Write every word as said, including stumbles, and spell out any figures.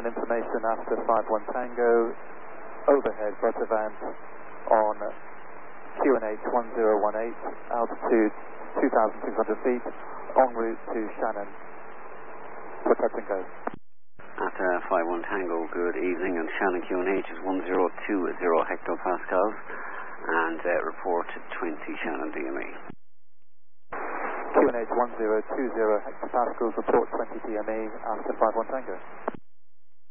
Shannon information after five one Tango, overhead Rotovant on Q N H one zero one eight, altitude two thousand six hundred feet, en route to Shannon for touch and go. After five one Tango, good evening, and Shannon Q N H is one zero two zero hectopascals, and uh, report twenty Shannon D M E. Q N H one zero two zero hectopascals, report twenty D M E after five one Tango.